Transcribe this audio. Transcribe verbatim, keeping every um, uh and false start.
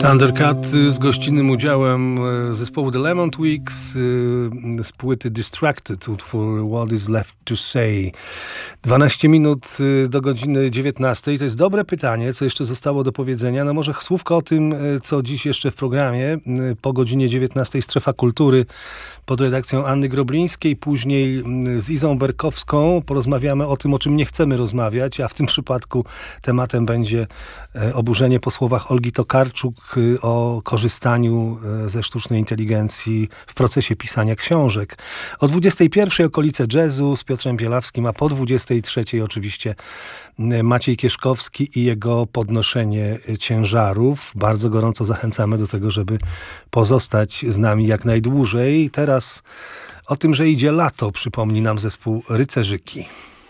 Thundercat z gościnnym udziałem zespołu The Lemon Twigs z płyty Distracted, utwór What is Left to Say. dwanaście minut do godziny dziewiętnastej. To jest dobre pytanie, co jeszcze zostało do powiedzenia. No może słówko o tym, co dziś jeszcze w programie. Po godzinie dziewiętnastej Strefa Kultury pod redakcją Anny Groblińskiej, później z Izą Berkowską porozmawiamy o tym, o czym nie chcemy rozmawiać, a w tym przypadku tematem będzie oburzenie po słowach Olgi Tokarczuk o korzystaniu ze sztucznej inteligencji w procesie pisania książek. O dwudziestej pierwszej okolice jazzu z Piotrem Bielawskim, a po dwudziestej trzeciej oczywiście Maciej Kieszkowski i jego podnoszenie ciężarów. Bardzo gorąco zachęcamy do tego, żeby pozostać z nami jak najdłużej. Teraz o tym, że idzie lato, przypomni nam zespół Rycerzyki.